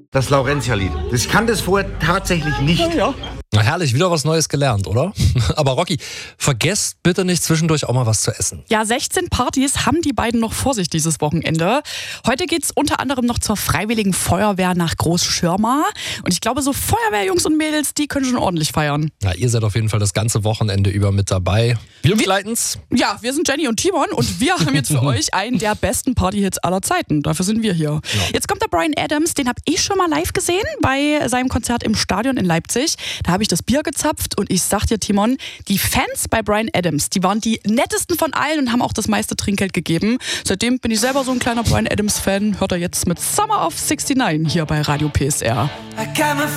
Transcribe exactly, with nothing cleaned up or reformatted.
Das Laurentia-Lied. Ich kannte es vorher tatsächlich nicht. Ja, ja. Na herrlich, wieder was Neues gelernt, oder? Aber Rocky, vergesst bitte nicht zwischendurch auch mal was zu essen. Ja, sechzehn Partys haben die beiden noch vor sich dieses Wochenende. Heute geht's unter anderem noch zur Freiwilligen Feuerwehr nach Großschirma. Und ich glaube, so Feuerwehrjungs und Mädels, die können schon ordentlich feiern. Na, ihr seid auf jeden Fall das ganze Wochenende über mit dabei. Wir begleiten's. Ja, wir sind Jenny und Timon und wir haben jetzt für euch einen der besten Partyhits aller Zeiten. Dafür sind wir hier. Ja. Jetzt kommt der Bryan Adams, den habe ich schon mal live gesehen bei seinem Konzert im Stadion in Leipzig. Da habe ich das Bier gezapft und ich sag dir, Timon, die Fans bei Bryan Adams, die waren die nettesten von allen und haben auch das meiste Trinkgeld gegeben. Seitdem bin ich selber so ein kleiner Bryan Adams-Fan. Hört er jetzt mit Summer of sixty-nine hier bei Radio P S R.